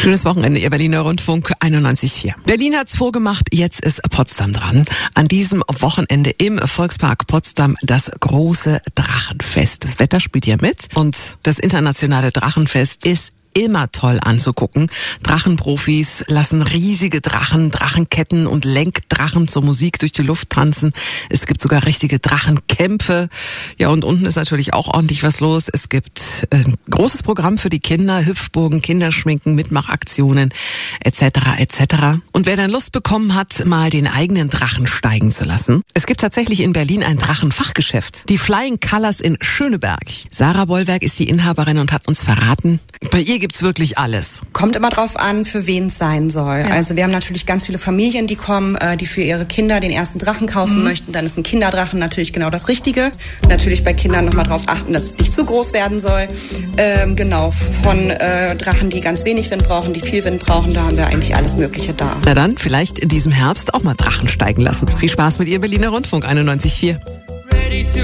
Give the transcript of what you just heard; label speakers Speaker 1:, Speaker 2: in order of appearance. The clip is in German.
Speaker 1: Schönes Wochenende, Ihr Berliner Rundfunk 91.4. Berlin hat's vorgemacht, jetzt ist Potsdam dran. An diesem Wochenende im Volkspark Potsdam das große Drachenfest. Das Wetter spielt hier mit und das internationale Drachenfest ist immer toll anzugucken. Drachenprofis lassen riesige Drachen, Drachenketten und Lenkdrachen zur Musik durch die Luft tanzen. Es gibt sogar richtige Drachenkämpfe. Ja, und unten ist natürlich auch ordentlich was los. Es gibt ein großes Programm für die Kinder, Hüpfburgen, Kinderschminken, Mitmachaktionen etc. etc. Und wer dann Lust bekommen hat, mal den eigenen Drachen steigen zu lassen. Es gibt tatsächlich in Berlin ein Drachenfachgeschäft. Die Flying Colors in Schöneberg. Sarah Bollwerk ist die Inhaberin und hat uns verraten, bei ihr gibt's wirklich alles.
Speaker 2: Kommt immer drauf an, für wen es sein soll. Ja. Also wir haben natürlich ganz viele Familien, die kommen, die für ihre Kinder den ersten Drachen kaufen möchten. Dann ist ein Kinderdrachen natürlich genau das Richtige. Natürlich bei Kindern nochmal drauf achten, dass es nicht zu groß werden soll. Genau, von Drachen, die ganz wenig Wind brauchen, die viel Wind brauchen, da haben wir eigentlich alles Mögliche da.
Speaker 1: Na dann, vielleicht in diesem Herbst auch mal Drachen steigen lassen. Viel Spaß mit Ihrem Berliner Rundfunk 91.4.